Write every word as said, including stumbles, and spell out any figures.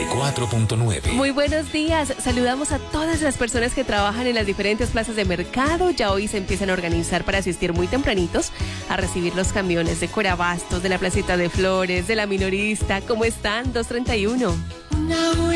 cuatro punto nueve. Muy buenos días. Saludamos a todas las personas que trabajan en las diferentes plazas de mercado. Ya hoy se empiezan a organizar para asistir muy tempranitos a recibir los camiones de Corabastos, de la Placita de Flores, de la Minorista. ¿Cómo están? dos treinta y uno.